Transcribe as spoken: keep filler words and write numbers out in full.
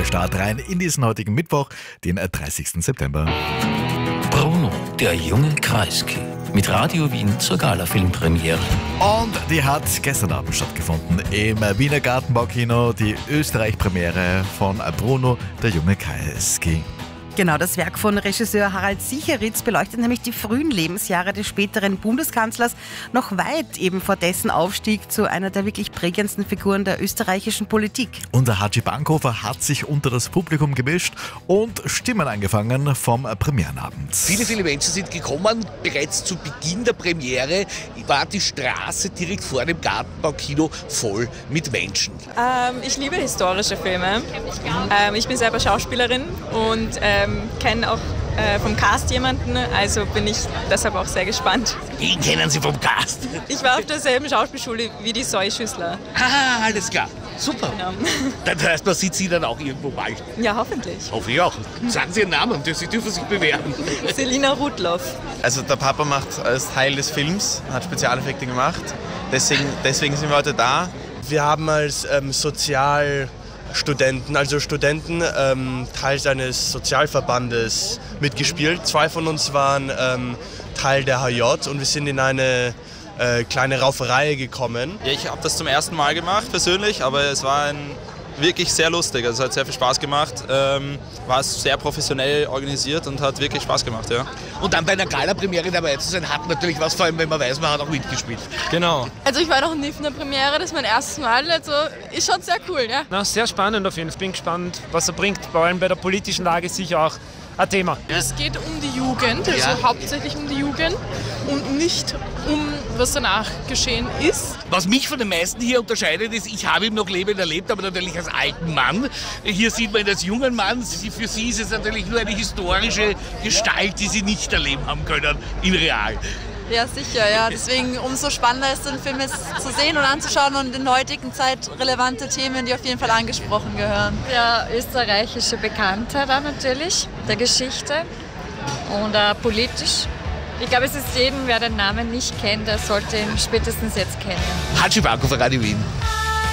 Start rein in diesen heutigen Mittwoch, den dreißigsten September. Bruno, der junge Kreisky. Mit Radio Wien zur Gala-Filmpremiere. Und die hat gestern Abend stattgefunden im Wiener Gartenbaukino, die Österreich-Premiere von Bruno, der junge Kreisky. Genau, das Werk von Regisseur Harald Sicheritz beleuchtet nämlich die frühen Lebensjahre des späteren Bundeskanzlers, noch weit eben vor dessen Aufstieg zu einer der wirklich prägendsten Figuren der österreichischen Politik. Unser Haji Bankhofer hat sich unter das Publikum gemischt und Stimmen eingefangen vom Premierenabend. Viele, viele Menschen sind gekommen. Bereits zu Beginn der Premiere war die Straße direkt vor dem Gartenbaukino voll mit Menschen. Ähm, ich liebe historische Filme. Ähm, ich bin selber Schauspielerin und ähm, kenne auch äh, vom Cast jemanden, also bin ich deshalb auch sehr gespannt. Wen kennen Sie vom Cast? Ich war auf derselben Schauspielschule wie die Zoe Schüssler. Ah, alles klar. Super. Genau. Das heißt, man sieht Sie dann auch irgendwo bald. Ja, hoffentlich. Hoffe ich auch. Sagen Sie Ihren Namen, Sie dürfen sich bewerben. Selina Rudloff. Also der Papa macht als Teil des Films, hat Spezialeffekte gemacht. Deswegen, deswegen sind wir heute da. Wir haben als ähm, Sozialstudenten, also Studenten, ähm, Teil seines Sozialverbandes mitgespielt. Zwei von uns waren ähm, Teil der H J und wir sind in eine äh, kleine Rauferei gekommen. Ja, ich habe das zum ersten Mal gemacht persönlich, aber es war ein, wirklich sehr lustig. Also es hat sehr viel Spaß gemacht, ähm, war sehr professionell organisiert und hat wirklich Spaß gemacht. Ja. Und dann bei einer Gala-Premiere dabei zu sein, hat natürlich was, vor allem wenn man weiß, man hat auch mitgespielt. Genau. Also ich war noch nie in der Premiere, das ist mein erstes Mal, also ist schon sehr cool. Ja? Na, sehr spannend auf jeden Fall. Ich bin gespannt, was er bringt. Vor allem bei der politischen Lage sicher auch ein Thema. Es geht um die Jugend, also Ja. hauptsächlich um die Jugend und nicht um was danach geschehen ist. Was mich von den meisten hier unterscheidet, ist, ich habe ihn noch lebend erlebt, aber natürlich als alten Mann. Hier sieht man ihn als jungen Mann. Sie, für Sie ist es natürlich nur eine historische Gestalt, die Sie nicht erleben haben können im Real. Ja, sicher, ja. Deswegen umso spannender ist, den Film jetzt zu sehen und anzuschauen und in der heutigen Zeit relevante Themen, die auf jeden Fall angesprochen gehören. Der österreichische Bekannte da natürlich, der Geschichte und äh, politisch. Ich glaube, es ist jedem, wer den Namen nicht kennt, der sollte ihn spätestens jetzt kennen. Haji Bankhofer, Radio Wien.